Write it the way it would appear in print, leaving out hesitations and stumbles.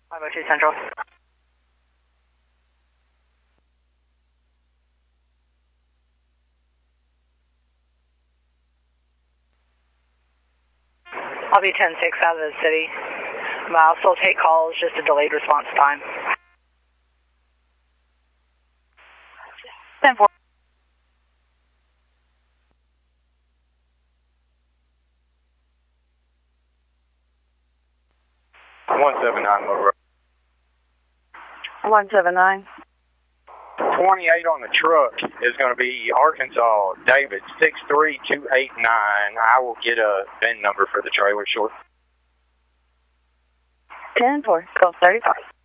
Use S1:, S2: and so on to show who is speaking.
S1: 502 Central. I'll be 10-6 out of the city. I'll still take calls, just a delayed response time. 10-4.
S2: Road.
S1: 179.
S2: 28 on the truck is going to be Arkansas, David, 63289. I will get a VIN number for the trailer short.
S1: 10-4, 1235.